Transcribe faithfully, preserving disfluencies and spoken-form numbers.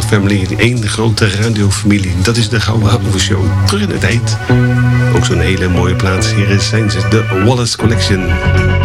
Family. Eén grote radiofamilie. Dat is de Gouden Ouwe Show. Terug in de tijd. Ook zo'n hele mooie plaats. Hier zijn ze, de Wallace Collection.